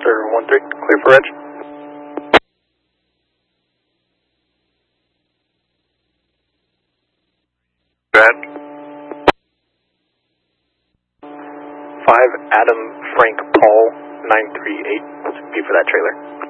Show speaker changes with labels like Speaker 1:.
Speaker 1: Officer 13, clear for edge. Go ahead. 5 Adam Frank Paul 938, be for that trailer.